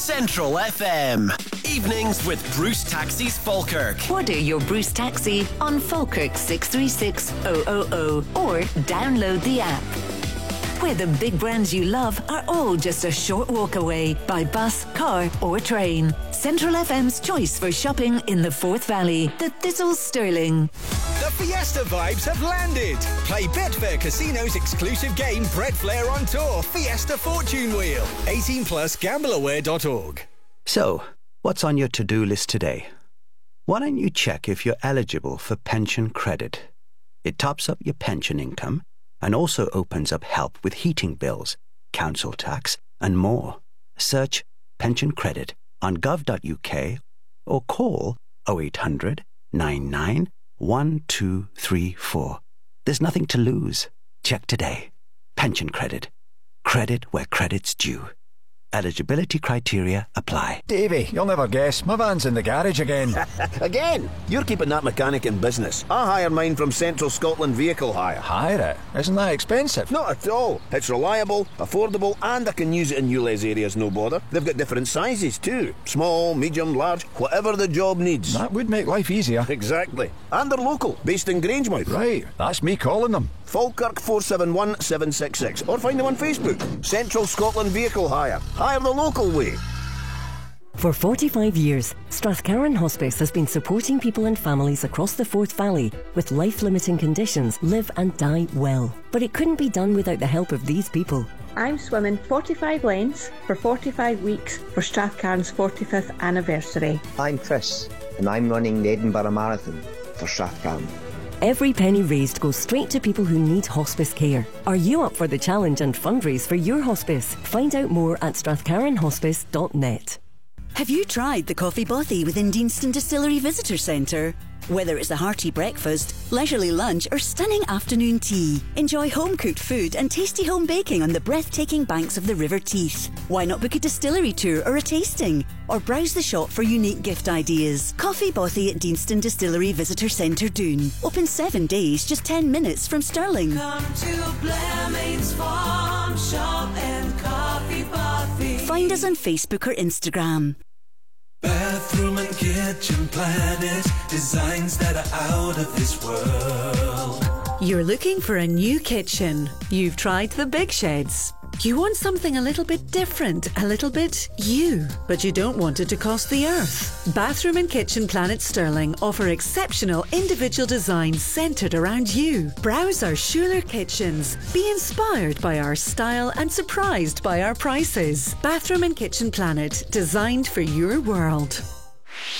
Central FM. Evenings with Bruce Taxis Falkirk. Order your Bruce Taxi on Falkirk 636 000 or download the app. Where the big brands you love are all just a short walk away by bus, car or train. Central FM's choice for shopping in the Forth Valley. The Thistles Stirling. The Fiesta vibes have landed. Play Betfair Casino's exclusive game Bread Flair on Tour Fiesta Fortune Wheel. 18 plus gambleaware.org. So, what's on your to-do list today? Why don't you check if you're eligible for pension credit? It tops up your pension income and also opens up help with heating bills, council tax and more. Search pension credit on gov.uk or call 0800 99 1234. There's nothing to lose. Check today. Pension credit. Credit where credit's due. Eligibility criteria apply. Davey, you'll never guess. My van's in the garage again. Again? You're keeping that mechanic in business. I hire mine from Central Scotland Vehicle Hire. Hire it? Isn't that expensive? Not at all. It's reliable, affordable, and I can use it in ULEZ areas, no bother. They've got different sizes too. Small, medium, large, whatever the job needs. That would make life easier. Exactly. And they're local, based in Grangemouth. Right, that's me calling them. Falkirk 471 766 or find them on Facebook. Central Scotland Vehicle Hire. Hire the local way. For 45 years, Strathcarron Hospice has been supporting people and families across the Forth Valley with life-limiting conditions live and die well. But it couldn't be done without the help of these people. I'm swimming 45 lanes for 45 weeks for Strathcarron's 45th anniversary. I'm Chris, and I'm running the Edinburgh Marathon for Strathcarron. Every penny raised goes straight to people who need hospice care. Are you up for the challenge and fundraise for your hospice? Find out more at strathcarronhospice.net. Have you tried the Coffee Bothy within Deanston Distillery Visitor Centre? Whether it's a hearty breakfast, leisurely lunch or stunning afternoon tea, enjoy home-cooked food and tasty home baking on the breathtaking banks of the River Teith. Why not book a distillery tour or a tasting? Or browse the shop for unique gift ideas. Coffee Bothy at Deanston Distillery Visitor Centre Doon. Open 7 days, just 10 minutes from Stirling. Come to Blairmain's Farm Shop and Coffee Bothy. Find us on Facebook or Instagram. Bathroom and Kitchen Planet, designs that are out of this world. You're looking for a new kitchen. You've tried the big sheds. You want something a little bit different, a little bit you, but you don't want it to cost the earth. Bathroom and Kitchen Planet Stirling offer exceptional individual designs centred around you. Browse our Schuler kitchens. Be inspired by our style and surprised by our prices. Bathroom and Kitchen Planet, designed for your world.